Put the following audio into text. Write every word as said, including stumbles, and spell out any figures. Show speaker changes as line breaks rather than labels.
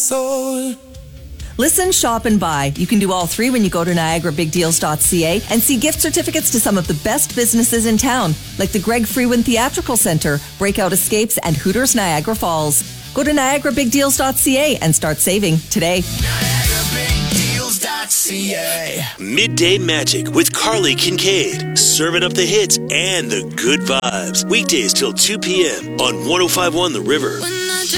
soul.
Listen, shop, and buy. You can do all three when you go to Niagara Big Deals dot C A and see gift certificates to some of the best businesses in town, like the Greg Freeman Theatrical Centre, Breakout Escapes, and Hooters Niagara Falls. Go to Niagara Big Deals dot C A and start saving today.
Niagara Big Deals dot C A.
Midday Magic with Carly Kincaid. Serving up the hits and the good vibes. Weekdays till two p.m. on one oh five point one The River.